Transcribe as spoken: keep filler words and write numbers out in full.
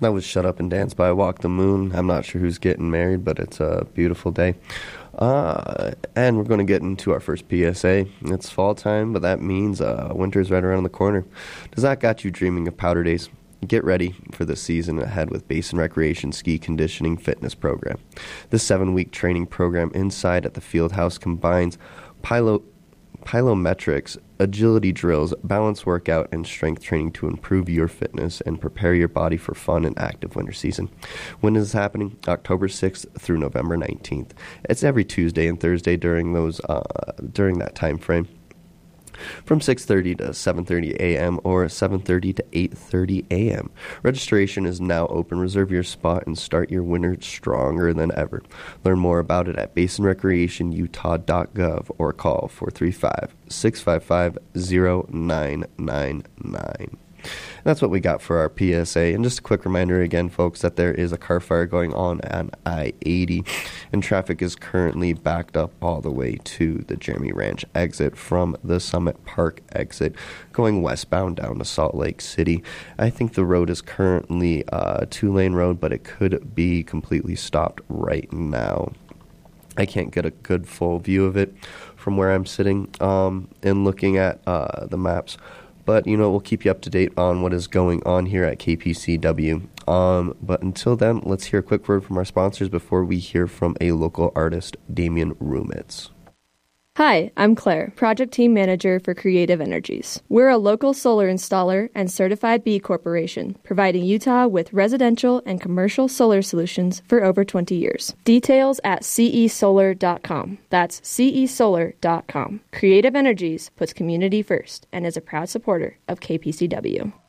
That was Shut Up and Dance by Walk the Moon. I'm not sure who's getting married, but it's a beautiful day. Uh, and we're going to get into our first P S A. It's fall time, but that means uh, winter's right around the corner. Does that got you dreaming of powder days? Get ready for the season ahead with Basin Recreation Ski Conditioning Fitness Program. This seven-week training program inside at the Fieldhouse combines pilo- plyometrics, agility drills, balance workout, and strength training to improve your fitness and prepare your body for fun and active winter season. When is this happening? October sixth through November nineteenth. It's every Tuesday and Thursday during those uh, during that time frame, from six thirty to seven thirty a.m. or seven thirty to eight thirty a.m. Registration is now open. Reserve your spot and start your winter stronger than ever. Learn more about it at basin recreation utah dot gov or call four three five, six five five, zero nine nine nine. That's what we got for our P S A. And just a quick reminder again, folks, that there is a car fire going on on I eighty, and traffic is currently backed up all the way to the Jeremy Ranch exit from the Summit Park exit, going westbound down to Salt Lake City. I think the road is currently a two-lane road, but it could be completely stopped right now. I can't get a good full view of it from where I'm sitting um, and looking at uh, the maps. But, you know, we'll keep you up to date on what is going on here at K P C W. Um, but until then, let's hear a quick word from our sponsors before we hear from a local artist, Damian Rumitz. Hi, I'm Claire, Project Team Manager for Creative Energies. We're a local solar installer and certified B Corporation, providing Utah with residential and commercial solar solutions for over twenty years. Details at c e solar dot com. That's c e solar dot com. Creative Energies puts community first and is a proud supporter of K P C W.